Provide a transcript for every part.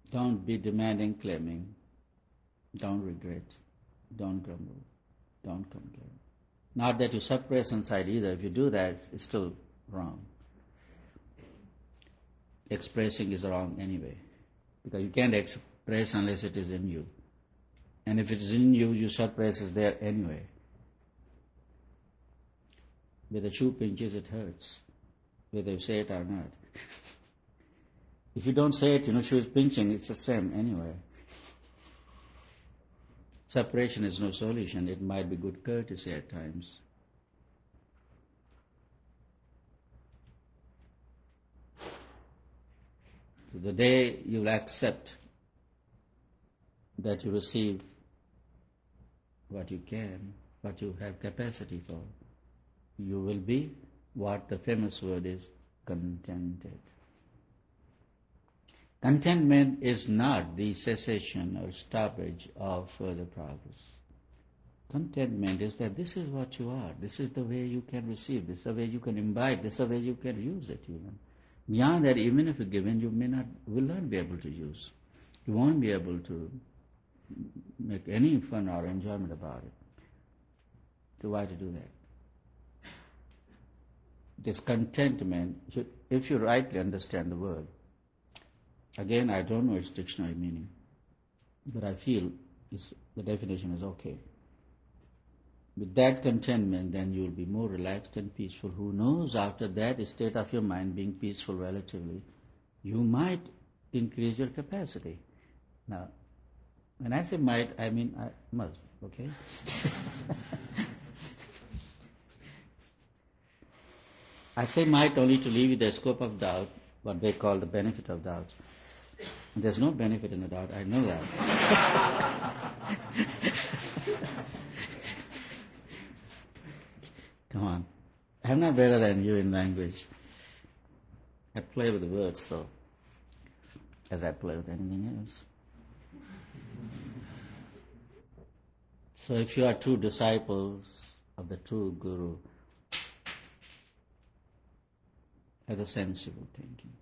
Don't be demanding, claiming. Don't regret. Don't grumble. Don't complain. Not that you suppress inside either. If you do that, it's still wrong. Expressing is wrong anyway. Because you can't express unless it is in you. And if it is in you, you suppress is there anyway. Whether the shoe pinches, it hurts. Whether you say it or not. If you don't say it, shoe is pinching, it's the same anyway. Separation is no solution. It might be good courtesy at times. So the day you will accept that you receive what you can, what you have capacity for, you will be what the famous word is, contented. Contentment is not the cessation or stoppage of further progress. Contentment is that this is what you are, this is the way you can receive, this is the way you can imbibe, this is the way you can use it even. Beyond that, even if you're given, you will not be able to use. You won't be able to make any fun or enjoyment about it. So why to do that? This contentment, if you rightly understand the word, again, I don't know its dictionary meaning, but I feel the definition is okay. With that contentment, then you will be more relaxed and peaceful. Who knows, after that state of your mind being peaceful relatively, you might increase your capacity. Now, when I say might, I mean I must, okay? I say might only to leave you the scope of doubt, what they call the benefit of doubt. And there's no benefit in the doubt, I know that. Come on. I'm not better than you in language. I play with the words, so, as I play with anything else. So if you are true disciples of the true Guru, have a sensible thinking.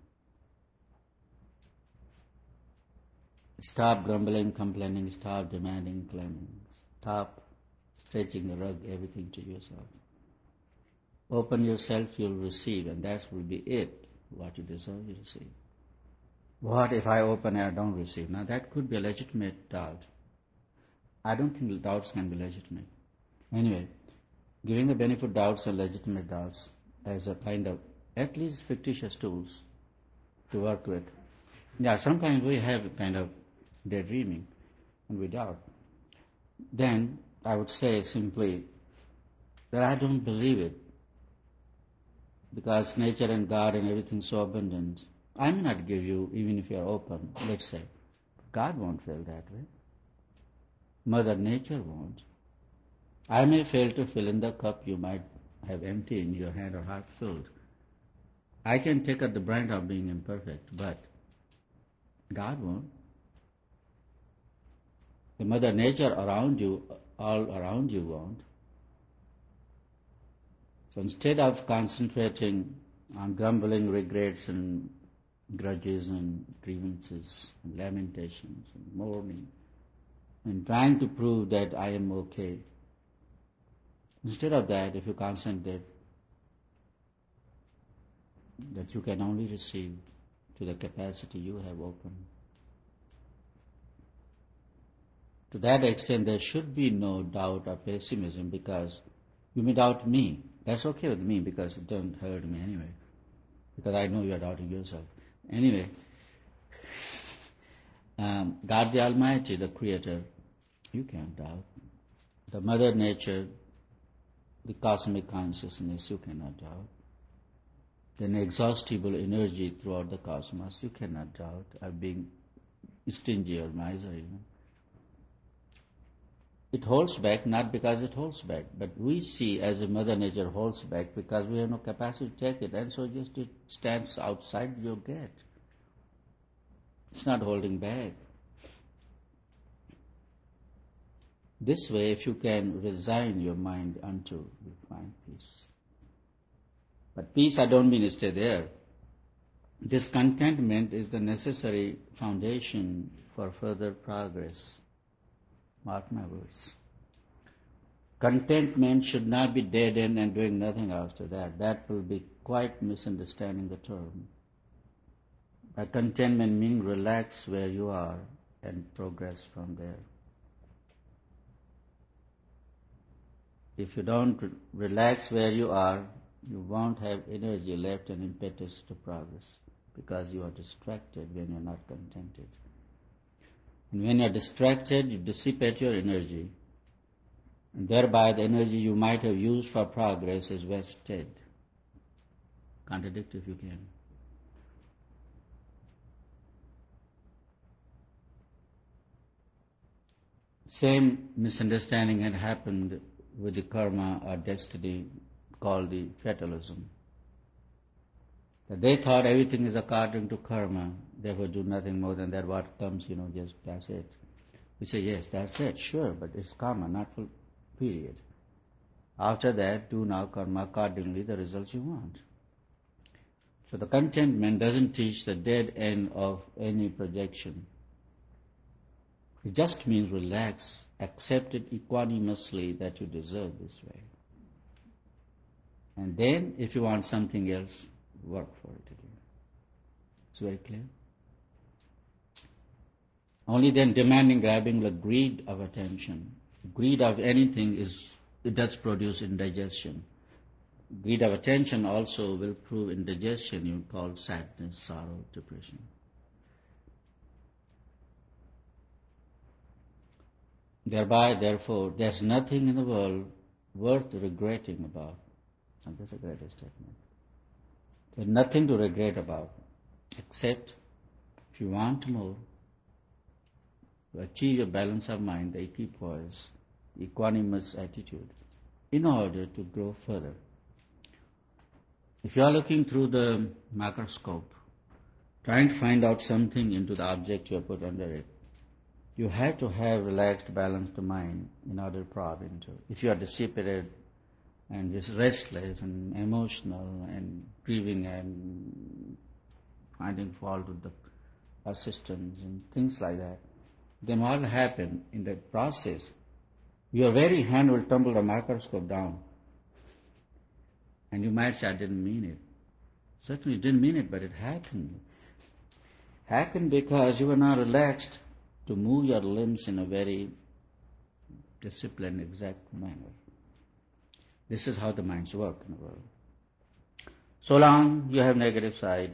Stop grumbling, complaining, stop demanding, claiming. Stop stretching the rug, everything to yourself. Open yourself, you'll receive, and that will be it, what you deserve, you receive. What if I open and I don't receive? Now that could be a legitimate doubt. I don't think doubts can be legitimate. Anyway, giving the benefit of doubts and legitimate doubts as a kind of, at least fictitious tools to work with. Yeah, sometimes we have a kind of daydreaming and we doubt. Then I would say simply that I don't believe it. Because nature and God and everything is so abundant. I may not give you, even if you are open, let's say. God won't fail that way. Mother Nature won't. I may fail to fill in the cup you might have empty in your hand or half filled. I can take up the brand of being imperfect, but God won't. The Mother Nature around you, all around you won't. So instead of concentrating on grumbling, regrets and grudges and grievances and lamentations and mourning and trying to prove that I am okay, instead of that, if you concentrate that you can only receive to the capacity you have opened, to that extent there should be no doubt or pessimism, because you may doubt me. That's okay with me because it doesn't hurt me anyway, because I know you are doubting yourself. Anyway, God the Almighty, the Creator, you can't doubt. The Mother Nature, the cosmic consciousness, you cannot doubt. The inexhaustible energy throughout the cosmos, you cannot doubt. Of being stingy or miser even. It holds back not because it holds back, but we see as a Mother Nature holds back because we have no capacity to take it, and so just it stands outside your gate. It's not holding back. This way, if you can resign your mind unto, you find peace. But peace, I don't mean stay there. This contentment is the necessary foundation for further progress. Mark my words. Contentment should not be dead end and doing nothing after that. That will be quite misunderstanding the term. By contentment meaning relax where you are and progress from there. If you don't relax where you are, you won't have energy left and impetus to progress because you are distracted when you're not contented. And when you're distracted, you dissipate your energy, and thereby the energy you might have used for progress is wasted. Contradict if you can. Same misunderstanding had happened with the karma or destiny called the fatalism. That they thought everything is according to karma, therefore do nothing more than that. What comes, just that's it. We say, yes, that's it, sure, but it's karma, not full period. After that, do now karma accordingly the results you want. So the contentment doesn't teach the dead end of any projection. It just means relax, accept it equanimously that you deserve this way. And then, if you want something else, work for it again. It's very clear. Only then demanding, grabbing the greed of attention. Greed of anything it does produce indigestion. Greed of attention also will prove indigestion. You call sadness, sorrow, depression. Thereby, therefore, there's nothing in the world worth regretting about. And that's a great statement. There's nothing to regret about, except if you want more, to achieve a balance of mind, the equipoise, equanimous attitude, in order to grow further. If you are looking through the microscope, trying to find out something into the object you have put under it, you have to have relaxed, balanced mind in order to probe into it. If you are dissipated and just restless and emotional and grieving and finding fault with the assistants and things like that, then what will happen in that process? Your very hand will tumble the microscope down. And you might say, I didn't mean it. Certainly you didn't mean it, but it happened. Happened because you were not relaxed to move your limbs in a very disciplined, exact manner. This is how the minds work in the world. So long you have negative side,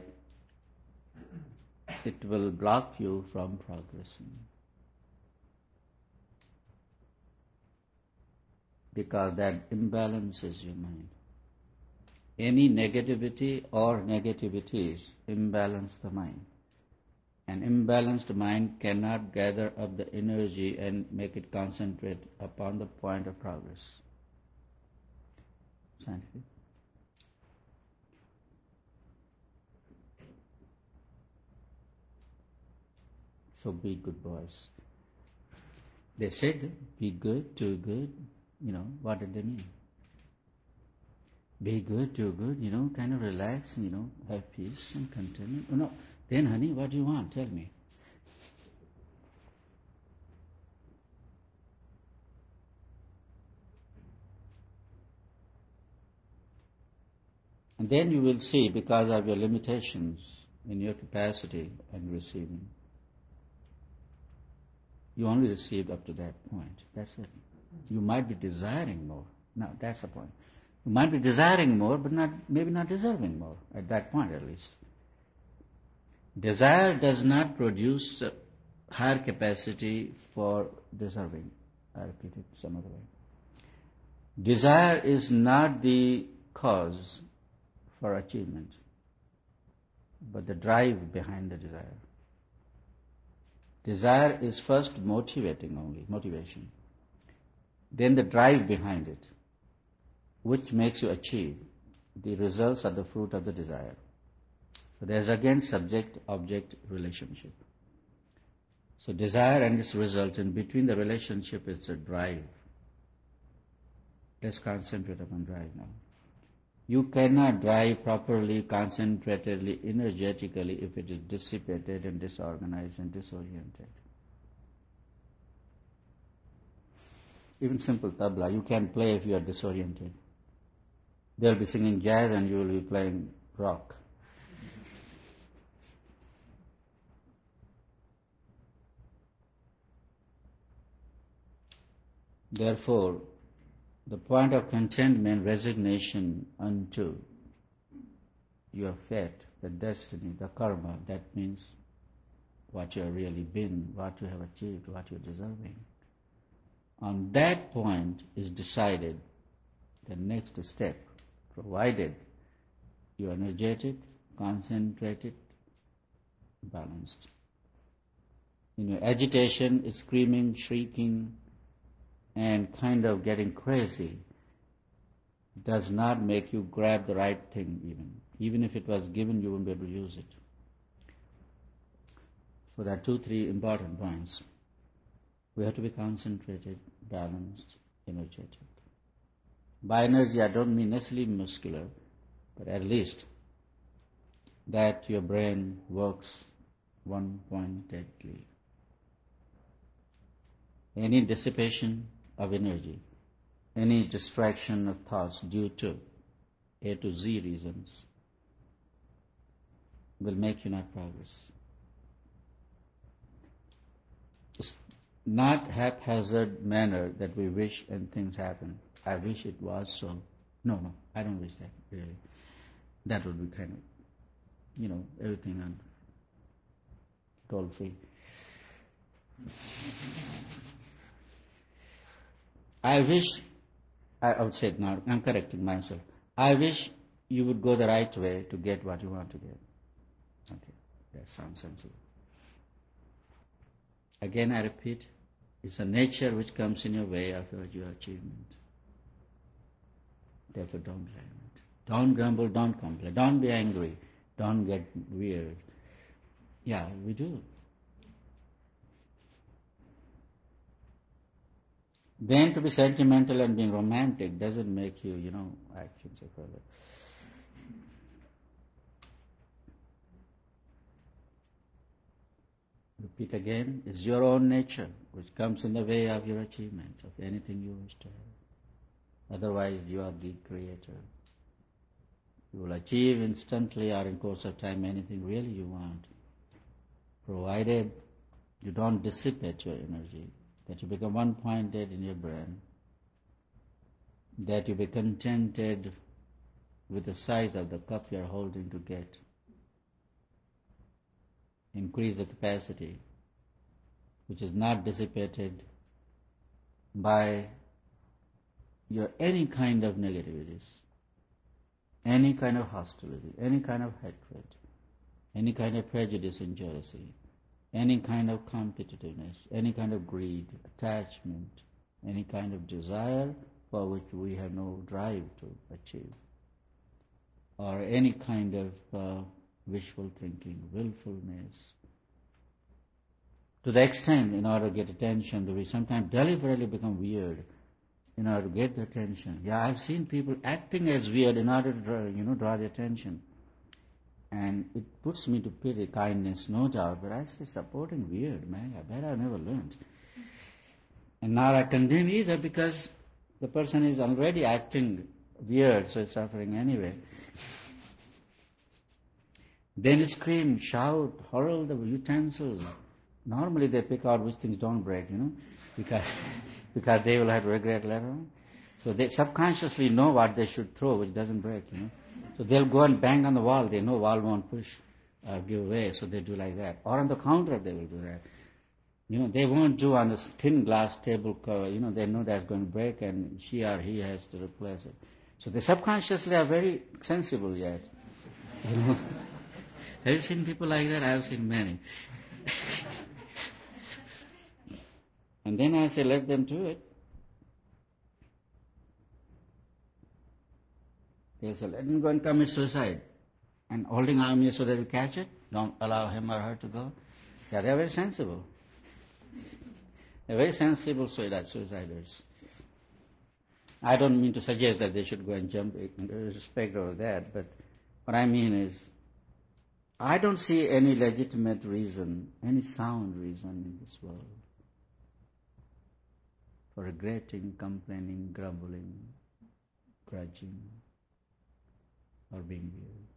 it will block you from progressing. Because that imbalances your mind. Any negativity or negativities imbalance the mind. An imbalanced mind cannot gather up the energy and make it concentrate upon the point of progress. Scientific. So be good boys. They said, be good, do good. What did they mean? Be good, do good, kind of relax, have peace and contentment. No. Then, honey, what do you want? Tell me. And then you will see, because of your limitations in your capacity and receiving, you only received up to that point. That's it. You might be desiring more. Now, that's the point. You might be desiring more, but maybe not deserving more, at that point at least. Desire does not produce higher capacity for deserving. I repeat it some other way. Desire is not the cause for achievement, but the drive behind the desire. Desire is first motivation. Then the drive behind it, which makes you achieve. The results are the fruit of the desire. So there's again subject-object relationship. So desire and its result, in between the relationship, it's a drive. Let's concentrate upon drive now. You cannot drive properly, concentratedly, energetically if it is dissipated and disorganized and disoriented. Even simple tabla, you can't play if you are disoriented. They'll be singing jazz and you will be playing rock. Therefore, the point of contentment, resignation unto your fate, the destiny, the karma, that means what you have really been, what you have achieved, what you are deserving. On that point is decided the next step, provided you are energetic, concentrated, balanced. In your agitation, screaming, shrieking, and kind of getting crazy does not make you grab the right thing even. Even if it was given, you wouldn't be able to use it. So there are 2-3 important points. We have to be concentrated, balanced, energetic. By energy, I don't mean necessarily muscular, but at least that your brain works one-pointedly. Any dissipation of energy, any distraction of thoughts due to A to Z reasons will make you not progress. It's not haphazard manner that we wish and things happen. I wish it was so. No, I don't wish that, really. That would be kind of, everything on toll free. I would say it now, I'm correcting myself. I wish you would go the right way to get what you want to get. Okay, that sounds sensible. Again, I repeat, it's a nature which comes in your way of your achievement. Therefore, don't blame it. Don't grumble, don't complain, don't be angry, don't get weird. Yeah, we do. Then to be sentimental and being romantic doesn't make you, actions or further. Repeat again, it's your own nature which comes in the way of your achievement, of anything you wish to have. Otherwise, you are the creator. You will achieve instantly or in course of time anything really you want, provided you don't dissipate your energy, that you become one-pointed in your brain, that you be contented with the size of the cup you are holding to get. Increase the capacity, which is not dissipated by your any kind of negativities, any kind of hostility, any kind of hatred, any kind of prejudice and jealousy, any kind of competitiveness, any kind of greed, attachment, any kind of desire for which we have no drive to achieve, or any kind of wishful thinking, willfulness. To the extent, in order to get attention, that we sometimes deliberately become weird in order to get the attention. Yeah, I've seen people acting as weird in order to draw the attention. And it puts me to pity, kindness, no doubt, but I say supporting weird, man, that I've never learned. And now I condemn either because the person is already acting weird, so it's suffering anyway. Then scream, shout, hurl the utensils. Normally they pick out which things don't break, because they will have regret later on. So they subconsciously know what they should throw, which doesn't break, So they'll go and bang on the wall. They know wall won't push or give way, so they do like that. Or on the counter they will do that. They won't do on a thin glass table cover. They know that's going to break and she or he has to replace it. So they subconsciously are very sensible yet. Have you seen people like that? I have seen many. And then I say, let them do it. They say, let him go and commit suicide. And holding arm so that we catch it, don't allow him or her to go. Yeah, they're very sensible. They're very sensible suiciders. I don't mean to suggest that they should go and jump in respect of that, but what I mean is, I don't see any legitimate reason, any sound reason in this world for regretting, complaining, grumbling, grudging, or being weird.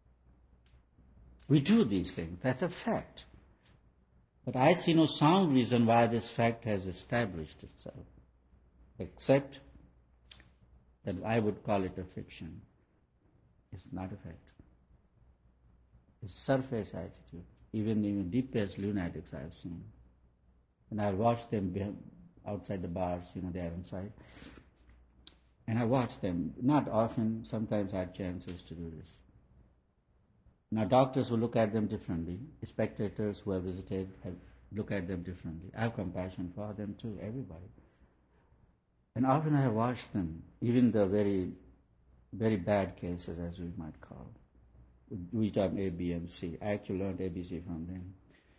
We do these things, that's a fact. But I see no sound reason why this fact has established itself, except that I would call it a fiction. It's not a fact. It's surface attitude. Even deepest lunatics I've seen. And I watch them outside the bars, they are inside. And I watch them, not often, sometimes I had chances to do this. Now doctors will look at them differently. Spectators who have visited look at them differently. I have compassion for them too, everybody. And often I have watched them, even the very, very bad cases, as we might call. We talk A, B, and C. I actually learned ABC from them.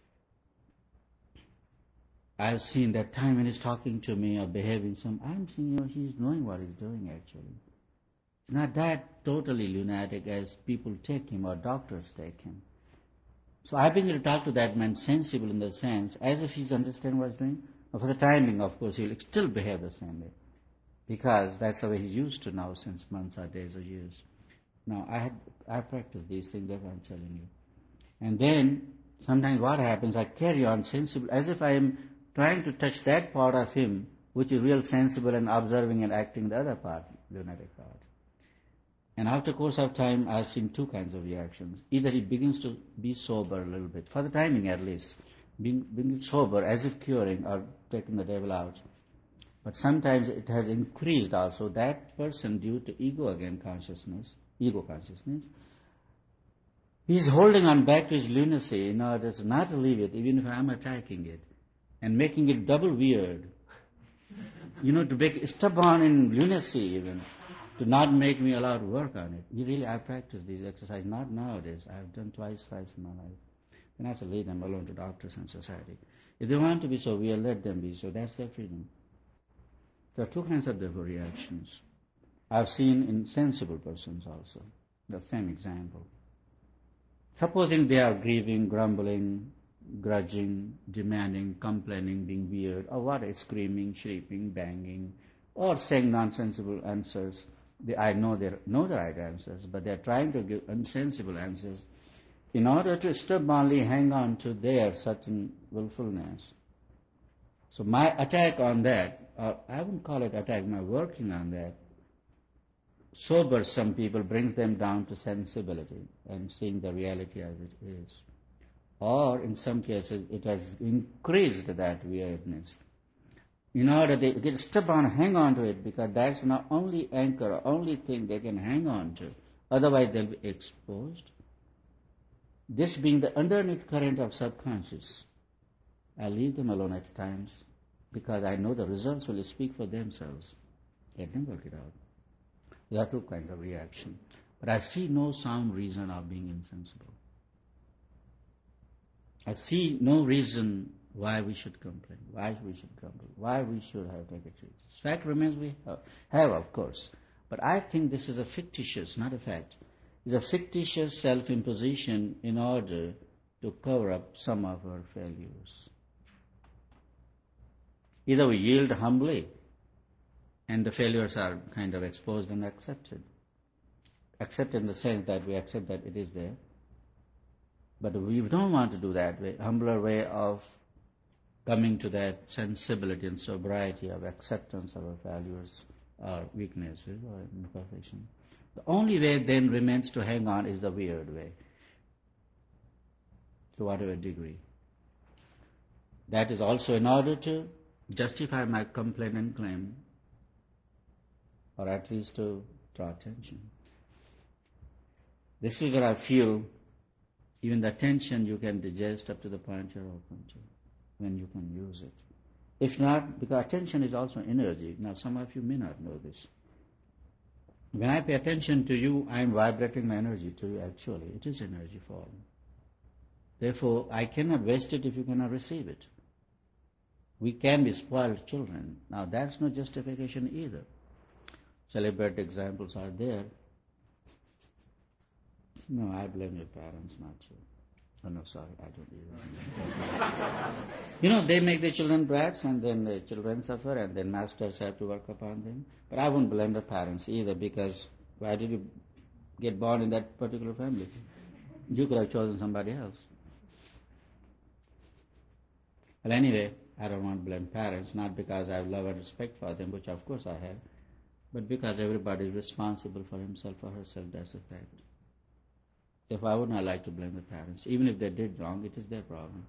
I've seen that time when he's talking to me or behaving I'm seeing, he's knowing what he's doing actually. It's not that totally lunatic as people take him or doctors take him. So I begin to talk to that man sensible in the sense, as if he's understanding what he's doing. But for the timing, of course, he'll still behave the same way. Because that's the way he's used to now since months or days or years. Now, I practice these things, that's what I'm telling you. And then, sometimes what happens, I carry on sensible, as if I am trying to touch that part of him, which is real sensible and observing and acting the other part, lunatic part. And after course of time, I've seen two kinds of reactions. Either he begins to be sober a little bit, for the timing at least, being sober as if curing or taking the devil out. But sometimes it has increased also. That person, due to ego consciousness, he's holding on back to his lunacy in order to not to leave it, even if I'm attacking it, and making it double weird. To make stubborn in lunacy even, to not make me allowed to work on it. I practice these exercises, not nowadays. I've done twice in my life. And I have to leave them alone to doctors and society. If they want to be so weird, let them be so. That's their freedom. There are two kinds of different reactions. I've seen in sensible persons also, the same example. Supposing they are grieving, grumbling, grudging, demanding, complaining, being weird, or what, screaming, shrieking, banging, or saying nonsensible answers. I know they know the right answers, but they're trying to give unsensible answers in order to stubbornly hang on to their certain willfulness. So my attack on that, or I wouldn't call it attack, my working on that, sobers some people, brings them down to sensibility and seeing the reality as it is. Or in some cases, it has increased that weirdness. In order they get stubborn, hang on to it, because that's the only anchor, only thing they can hang on to. Otherwise they'll be exposed. This being the underneath current of subconscious, I leave them alone at times because I know the results will speak for themselves. Let them work it out. There are two kinds of reaction. But I see no sound reason of being insensible. I see no reason why we should complain, why we should grumble, why we should have negativities. Fact remains we have, of course. But I think this is a fictitious, not a fact. It's a fictitious self-imposition in order to cover up some of our failures. Either we yield humbly, and the failures are kind of exposed and accepted. Accept in the sense that we accept that it is there. But we don't want to do that way, humbler way of coming to that sensibility and sobriety of acceptance of our failures, our weaknesses, or imperfection. The only way then remains to hang on is the weird way, to whatever degree. That is also in order to justify my complaint and claim, or at least to draw attention. This is where I feel even the attention you can digest up to the point you're open to, when you can use it. If not, because attention is also energy. Now some of you may not know this. When I pay attention to you, I am vibrating my energy to you actually. It is energy form. Therefore, I cannot waste it if you cannot receive it. We can be spoiled children. Now that's no justification either. celebrate examples are there. No, I blame your parents, not you. Oh no, sorry, I don't even. They make the children brats and then the children suffer and then masters have to work upon them. But I wouldn't blame the parents either, because why did you get born in that particular family? You could have chosen somebody else. Well, anyway, I don't want to blame parents, not because I have love and respect for them, which of course I have, but because everybody is responsible for himself or herself, that's a fact. Therefore, I would not like to blame the parents. Even if they did wrong, it is their problem.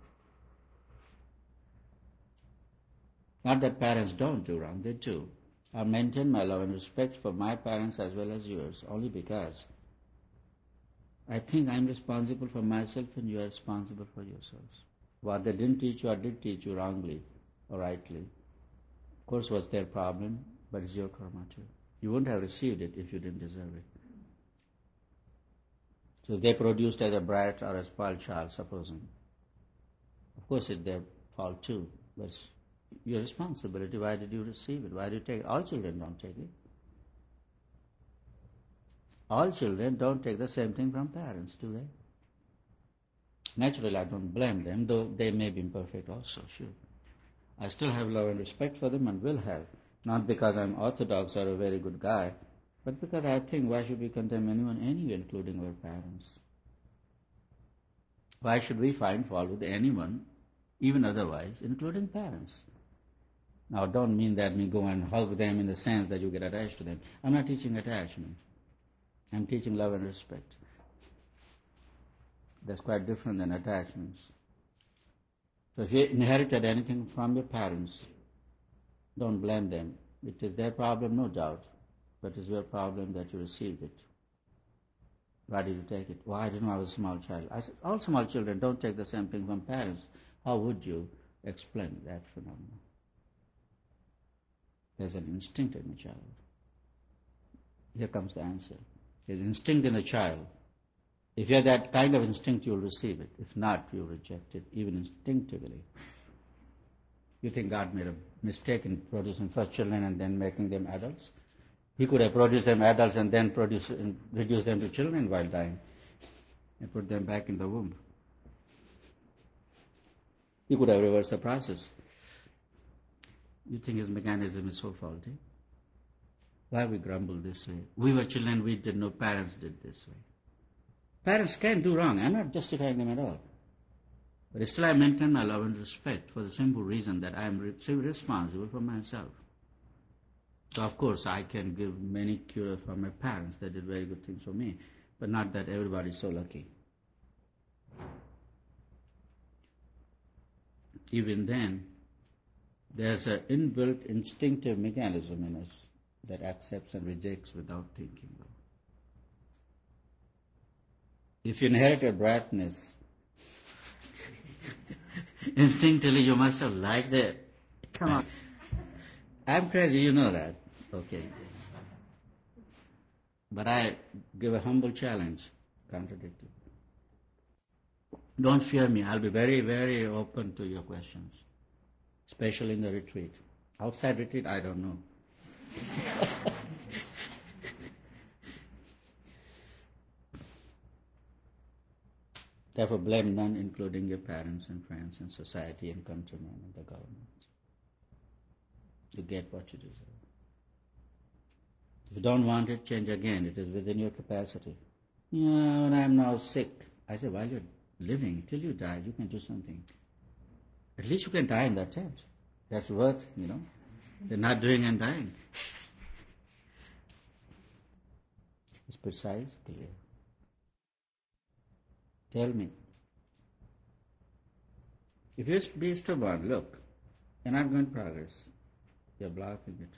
Not that parents don't do wrong, they do. I maintain my love and respect for my parents as well as yours, only because I think I'm responsible for myself and you are responsible for yourselves. What they didn't teach you or did teach you wrongly or rightly, of course was their problem, but it's your karma too. You wouldn't have received it if you didn't deserve it. So they produced as a brat or a spoiled child, supposing. Of course it's their fault too, but it's your responsibility. Why did you receive it? Why did you take it? All children don't take it. All children don't take the same thing from parents, do they? Naturally, I don't blame them, though they may be imperfect also, sure. I still have love and respect for them and will have, not because I'm orthodox or a very good guy, but because I think why should we condemn anyone anyway, including our parents? Why should we find fault with anyone, even otherwise, including parents? Now, don't mean that we go and hug them in the sense that you get attached to them. I'm not teaching attachment. I'm teaching love and respect. That's quite different than attachments. So if you inherited anything from your parents, don't blame them. It is their problem, no doubt, but it's your problem that you received it. Why did you take it? Well, I didn't know I was a small child. I said, all small children don't take the same thing from parents. How would you explain that phenomenon? There's an instinct in the child. Here comes the answer. There's instinct in the child. If you have that kind of instinct, you'll receive it. If not, you'll reject it, even instinctively. You think God made a mistake in producing first children and then making them adults? He could have produced them adults and then reduced them to children while dying and put them back in the womb. He could have reversed the process. You think his mechanism is so faulty? Why we grumble this way? We were children, we didn't know parents did this way. Parents can do wrong. I'm not justifying them at all. But still I maintain my love and respect for the simple reason that I am responsible for myself. So of course I can give many kudos for my parents. They did very good things for me. But not that everybody is so lucky. Even then, there's an inbuilt instinctive mechanism in us that accepts and rejects without thinking. If you inherited bratness, instinctively you must have liked it. Come on. I'm crazy, you know that. Okay. But I give a humble challenge, contradictory. Don't fear me. I'll be very, very open to your questions, especially in the retreat. Outside retreat, I don't know. Therefore, blame none, including your parents and friends and society and countrymen and the government. You get what you deserve. If you don't want it, change again. It is within your capacity. Yeah, I'm now sick. I say, while you're living, till you die, you can do something. At least you can die in that tent. That's worth, They're not doing and dying. It's precise, clear. Tell me. If you be stubborn, look, you're not going to progress. You're blocking it.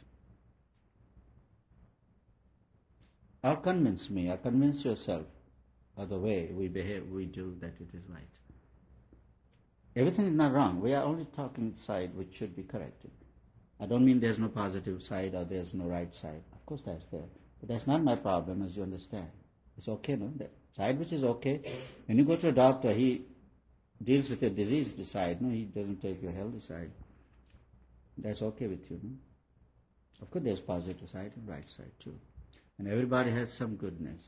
Or convince me, or convince yourself of the way we behave, we do, that it is right. Everything is not wrong. We are only talking side which should be corrected. I don't mean there's no positive side or there's no right side. Of course that's there. But that's not my problem, as you understand. It's okay, no? The side which is okay. When you go to a doctor, he deals with your disease side, no? He doesn't take your healthy side. That's okay with you, no? Of course, there's positive side and right side too. And everybody has some goodness.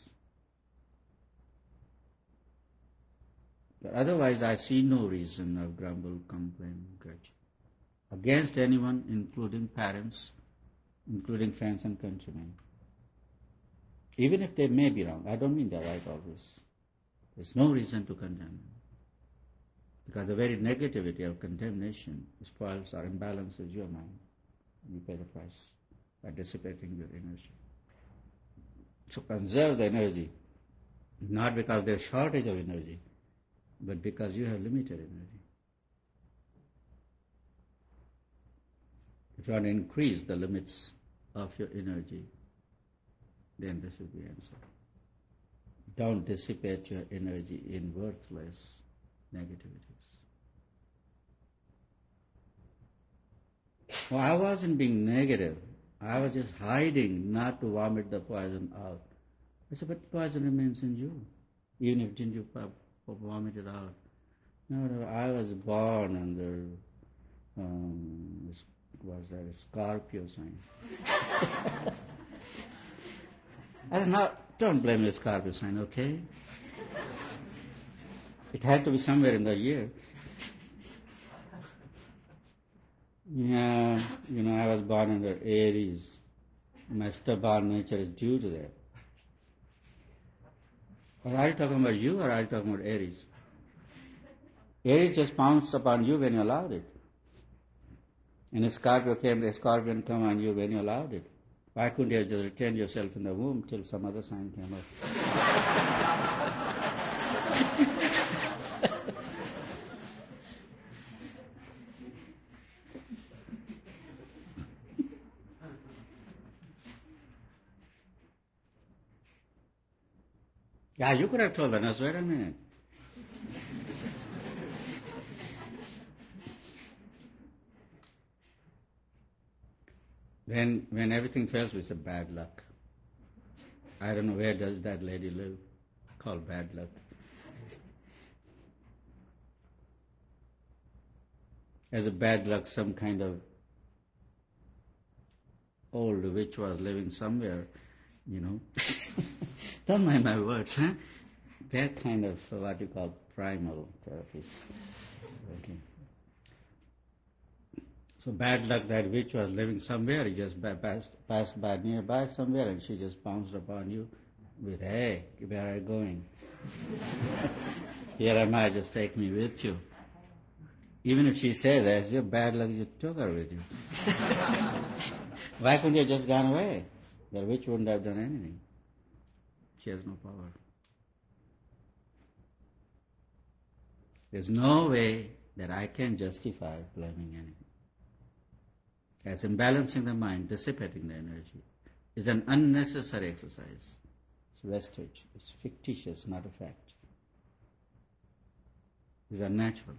But otherwise, I see no reason of grumble, complain, grudge against anyone, including parents, including friends and countrymen. Even if they may be wrong, I don't mean they're right always. There's no reason to condemn them. Because the very negativity of condemnation spoils or imbalances your mind. You pay the price by dissipating your energy. So conserve the energy, not because there's shortage of energy, but because you have limited energy. If you want to increase the limits of your energy, then this is the answer. Don't dissipate your energy in worthless negativities. Well, I wasn't being negative. I was just hiding not to vomit the poison out. I said, but poison remains in you, even if didn't you vomit it out. No, I was born under, was that a Scorpio sign? I said, no, don't blame the Scorpio sign, okay? It had to be somewhere in the year. Yeah, I was born under Aries. My stubborn nature is due to that. But are you talking about you or are you talking about Aries? Aries just pounced upon you when you allowed it. And a Scorpio came, the Scorpion come on you when you allowed it. Why couldn't you just retain yourself in the womb till some other sign came up? Yeah, you could have told the nurse, wait a minute. When everything fails, we say bad luck. I don't know where does that lady live, called bad luck. As a bad luck, some kind of old witch was living somewhere, Don't mind my words, huh? They're kind of what you call primal therapies. Okay. So bad luck, that witch was living somewhere, he just passed by nearby somewhere and she just pounced upon you with, hey, where are you going? Here am I, just take me with you. Even if she said that, your bad luck, you took her with you. Why couldn't you have just gone away? The witch wouldn't have done anything. She has no power. There's no way that I can justify blaming anything. As imbalancing the mind, dissipating the energy, is an unnecessary exercise. It's vestige. It's fictitious, not a fact. It's unnatural.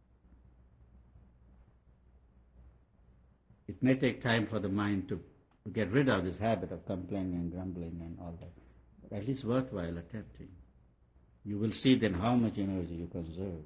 It may take time for the mind to get rid of this habit of complaining and grumbling and all that, but at least worthwhile attempting. You will see then how much energy you conserve.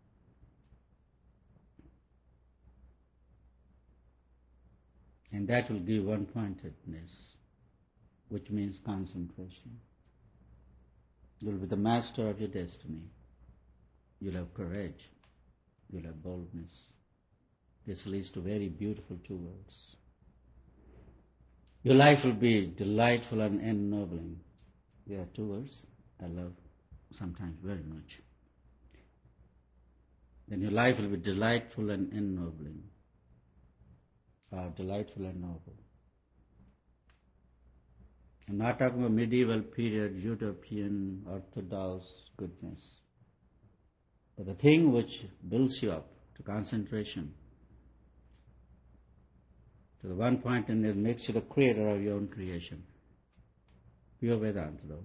And that will give one-pointedness, which means concentration. You'll be the master of your destiny. You'll have courage. You'll have boldness. This leads to very beautiful two words. Your life will be delightful and ennobling. There are two words I love sometimes very much. Then your life will be delightful and ennobling. Delightful and noble. I'm not talking about medieval period, utopian, orthodox goodness. But the thing which builds you up to concentration, to the one point in it, makes you the creator of your own creation. Pure Vedanta, though.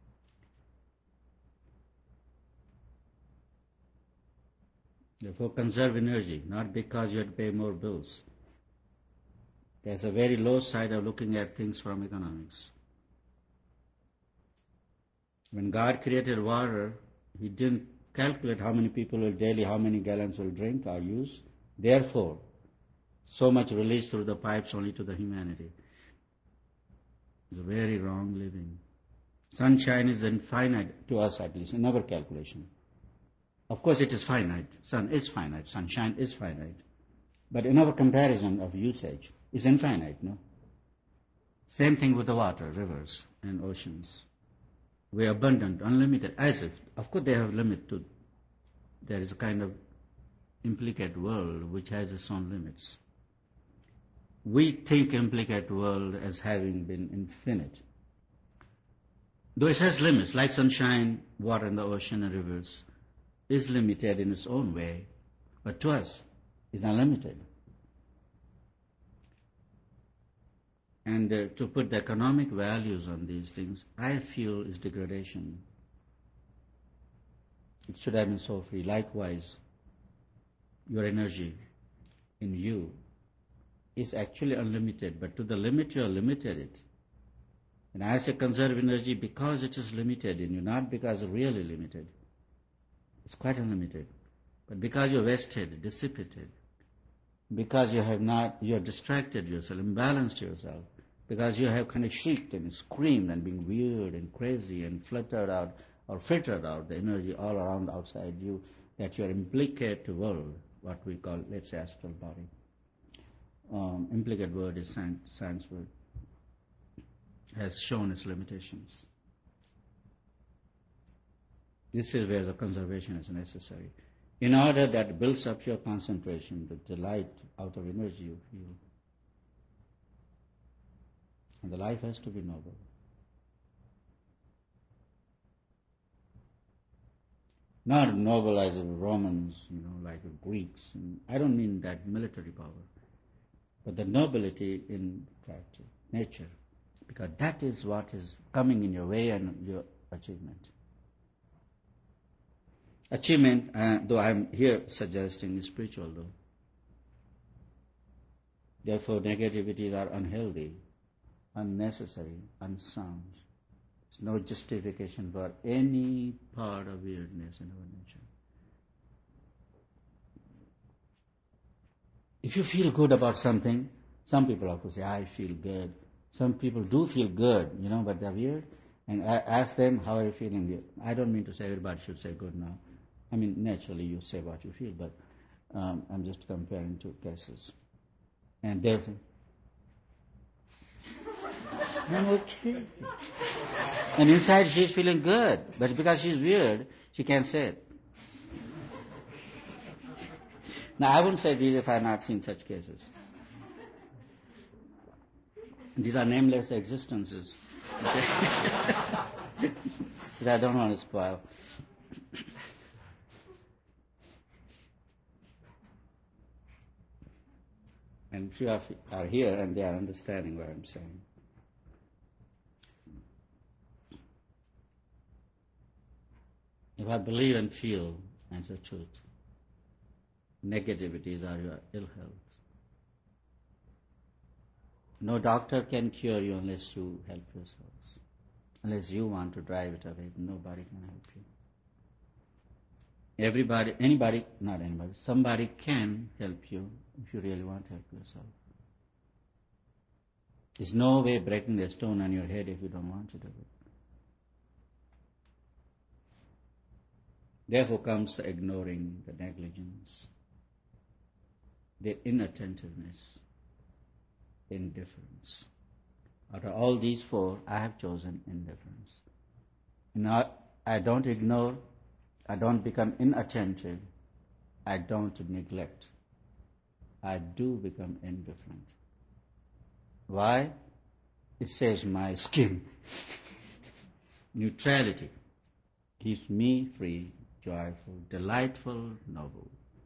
Therefore, conserve energy, not because you have to pay more bills. There's a very low side of looking at things from economics. When God created water, He didn't calculate how many people will daily, how many gallons will drink or use. Therefore, so much released through the pipes only to the humanity. It's a very wrong living. Sunshine is infinite, to us at least, in our calculation. Of course it is finite. Sun is finite. Sunshine is finite. But in our comparison of usage, it's infinite, no? Same thing with the water, rivers and oceans. We are abundant, unlimited, as if, of course they have limit to, there is a kind of implicate world which has its own limits. We think implicate world as having been infinite. Though it has limits, like sunshine, water in the ocean and rivers, is limited in its own way, but to us is unlimited. And to put the economic values on these things, I feel is degradation. It should have been so free. Likewise, your energy in you is actually unlimited, but to the limit you are limited it. And I say conserve energy because it is limited in you, not because it's really limited. It's quite unlimited. But because you're wasted, dissipated, because you are distracted yourself, imbalanced yourself, because you have kind of shrieked and screamed and been weird and crazy and fluttered out or filtered out the energy all around outside you, that you are implicate world, what we call, let's say, astral body. Implicate word is science word, has shown its limitations. This is where the conservation is necessary. In order that builds up your concentration, the delight out of energy you feel. And the life has to be noble. Not noble as the Romans, like the Greeks. And I don't mean that military power, but the nobility in character, nature, because that is what is coming in your way and your achievement. Achievement, though I'm here suggesting is spiritual though. Therefore negativities are unhealthy, unnecessary, unsound. There's no justification for any part of weirdness in our nature. If you feel good about something, some people have to say, I feel good. Some people do feel good, but they're weird. And I ask them, how are you feeling? I don't mean to say everybody should say good now. I mean, naturally you say what you feel, but I'm just comparing two cases. And there's, I'm okay. And inside she's feeling good, but because she's weird, she can't say it. Now I wouldn't say these if I had not seen such cases. These are nameless existences. That I don't want to spoil. And few are here and they are understanding what I'm saying. If I believe and feel as the truth, negativities are your ill health. No doctor can cure you unless you help yourselves. Unless you want to drive it away, nobody can help you. Somebody can help you if you really want to help yourself. There's no way breaking the stone on your head if you don't want to do it. Therefore comes the ignoring, the negligence, the inattentiveness, indifference. Out of all these four, I have chosen indifference. Now, I don't ignore, I don't become inattentive, I don't neglect. I do become indifferent. Why? It saves my skin. Neutrality keeps me free, joyful, delightful, noble.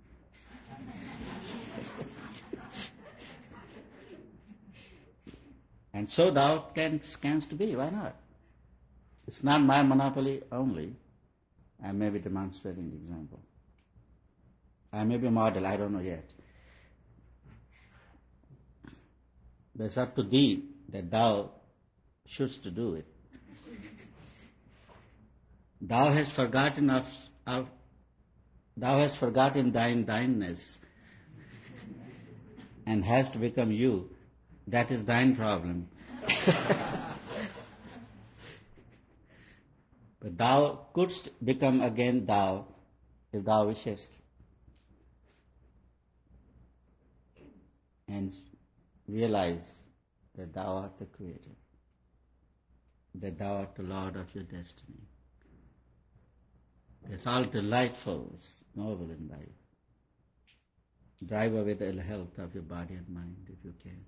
And so thou canst be, why not? It's not my monopoly only. I may be demonstrating the example. I may be a model, I don't know yet. But it's up to thee that thou shouldst to do it. Thou hast forgotten thine thyness and hast become you. That is thine problem. But thou couldst become again thou if thou wishest. And realize that thou art the Creator, that thou art the Lord of your destiny. That's all delightful, noble in life. Drive away the ill health of your body and mind if you can.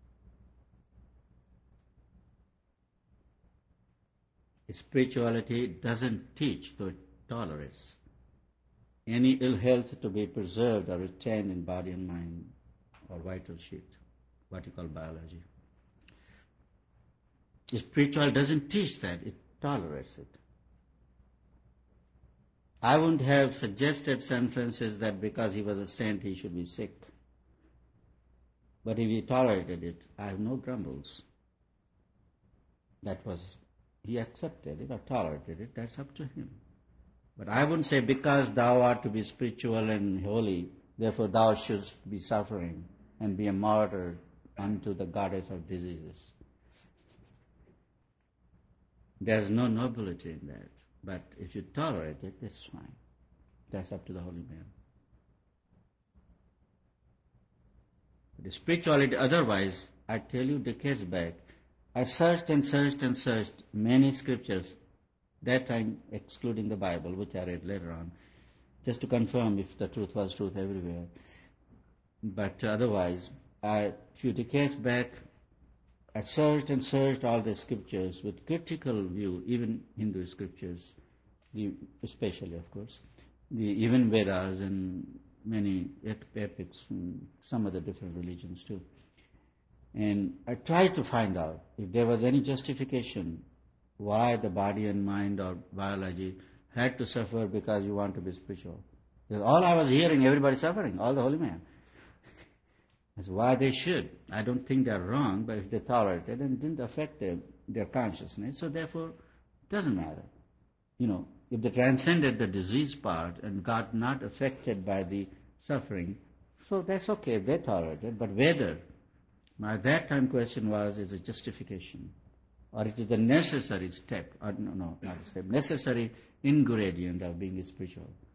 Spirituality doesn't teach, though it tolerates, any ill health to be preserved or retained in body and mind or vital sheet, what you call biology. Spirituality doesn't teach that, it tolerates it. I wouldn't have suggested St. Francis that because he was a saint he should be sick. But if he tolerated it, I have no grumbles. That was, he accepted it or tolerated it, that's up to him. But I wouldn't say because thou art to be spiritual and holy, therefore thou shouldst be suffering and be a martyr unto the goddess of diseases. There's no nobility in that. But if you tolerate it, that's fine. That's up to the holy man. But spirituality otherwise, I tell you decades back, I searched and searched and searched many scriptures, that time excluding the Bible, which I read later on, just to confirm if the truth was truth everywhere. But otherwise, a few decades back, I searched and searched all the scriptures with critical view, even Hindu scriptures, especially, of course, even Vedas and many epics and some of the different religions too. And I tried to find out if there was any justification why the body and mind or biology had to suffer because you want to be spiritual. Because all I was hearing, everybody suffering, all the holy men. That's why they should. I don't think they're wrong, but if they tolerated and didn't affect their consciousness, so therefore it doesn't matter. If they transcended the disease part and got not affected by the suffering, so that's okay if they tolerated, but whether, my that time question was, is a justification, or it is the necessary step, or no, not a step, necessary ingredient of being spiritual.